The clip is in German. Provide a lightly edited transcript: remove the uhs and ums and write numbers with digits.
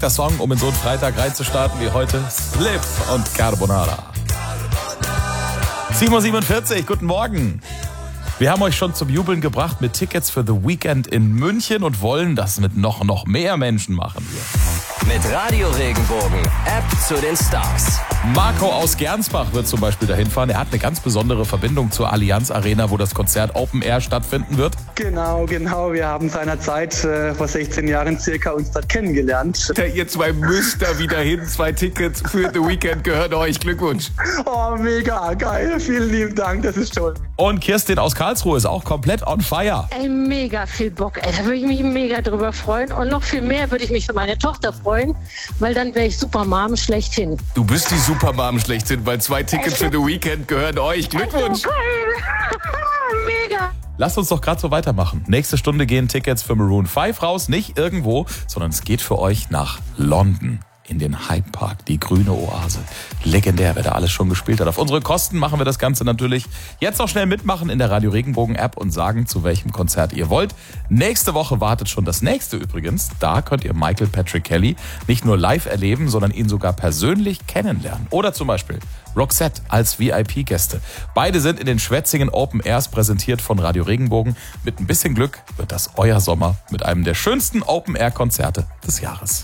perfekter Song, um in so einen Freitag reinzustarten wie heute. Slip und Carbonara. 7:47 Uhr, guten Morgen. Wir haben euch schon zum Jubeln gebracht mit Tickets für The Weekend in München und wollen das mit noch mehr Menschen machen hier. Mit Radio Regenbogen, App zu den Stars. Marco aus Gernsbach wird zum Beispiel dahin fahren. Er hat eine ganz besondere Verbindung zur Allianz Arena, wo das Konzert Open Air stattfinden wird. Genau. Wir haben seinerzeit vor 16 Jahren circa uns dort kennengelernt. Ihr zwei müsst da wieder hin. 2 Tickets für The Weekend gehören euch. Glückwunsch. Oh, mega geil. Vielen lieben Dank, das ist toll. Und Kirstin aus Karlsruhe ist auch komplett on fire. Ey, mega viel Bock. Ey, da würde ich mich mega drüber freuen. Und noch viel mehr würde ich mich für meine Tochter freuen, weil dann wäre ich Supermom schlechthin. Du bist die Supermom schlechthin, weil 2 Tickets für The Weekend gehören euch. Glückwunsch. Mega. Lasst uns doch gerade so weitermachen. Nächste Stunde gehen Tickets für Maroon 5 raus. Nicht irgendwo, sondern es geht für euch nach London. In den Hyde Park, die grüne Oase. Legendär, wer da alles schon gespielt hat. Auf unsere Kosten machen wir das Ganze natürlich. Jetzt auch schnell mitmachen in der Radio Regenbogen App und sagen, zu welchem Konzert ihr wollt. Nächste Woche wartet schon das nächste übrigens. Da könnt ihr Michael Patrick Kelly nicht nur live erleben, sondern ihn sogar persönlich kennenlernen. Oder zum Beispiel Roxette als VIP-Gäste. Beide sind in den Schwetzingen Open Airs präsentiert von Radio Regenbogen. Mit ein bisschen Glück wird das euer Sommer mit einem der schönsten Open Air Konzerte des Jahres.